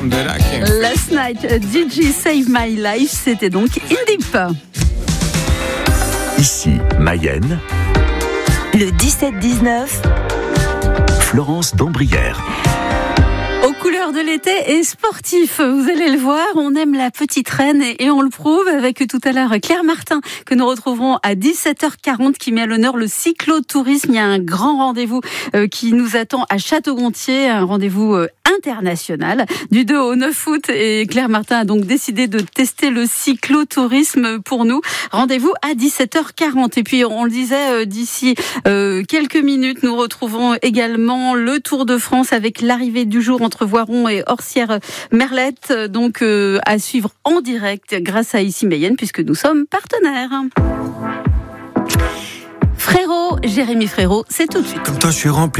Last Night, DJ Save My Life, c'était donc In Deep. Ici, Mayenne. Le 17-19. Florence d'Ambrières. Aux couleurs de l'été et sportif, vous allez le voir, on aime la petite reine et on le prouve avec tout à l'heure Claire Martin que nous retrouverons à 17h40 qui met à l'honneur le cyclotourisme. Il y a un grand rendez-vous qui nous attend à Château-Gontier, un rendez-vous international du 2 au 9 août et Claire Martin a donc décidé de tester le cyclotourisme pour nous. Rendez-vous à 17h40 et puis on le disait d'ici quelques minutes nous retrouvons également le Tour de France avec l'arrivée du jour entre Voiron et Orsières-Merlette, donc à suivre en direct grâce à Ici Mayenne puisque nous sommes partenaires. Frérot, Jérémy Frérot, c'est tout de suite. Comme toi je suis rempli.